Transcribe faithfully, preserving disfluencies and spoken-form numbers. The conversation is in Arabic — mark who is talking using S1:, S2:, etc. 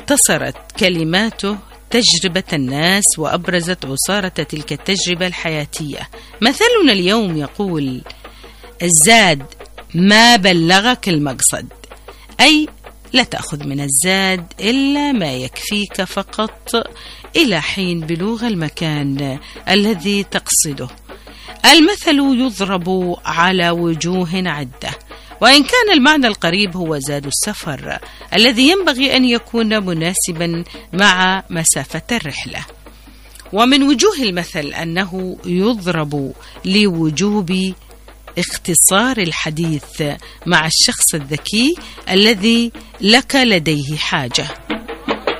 S1: اختصرت كلماته تجربة الناس وأبرزت عصارة تلك التجربة الحياتية. مثلنا اليوم يقول: الزاد ما بلغك المقصد، أي لا تأخذ من الزاد إلا ما يكفيك فقط إلى حين بلوغ المكان الذي تقصده. المثل يضرب على وجوه عدة، وإن كان المعنى القريب هو زاد السفر الذي ينبغي أن يكون مناسبا مع مسافة الرحلة. ومن وجوه المثل أنه يضرب لوجوب اختصار الحديث مع الشخص الذكي الذي لك لديه حاجة.